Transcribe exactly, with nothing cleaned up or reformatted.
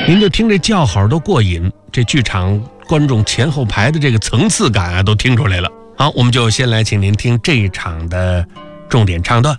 您就听这叫好都过瘾，这剧场观众前后排的这个层次感啊都听出来了。好，我们就先来请您听这一场的重点唱段。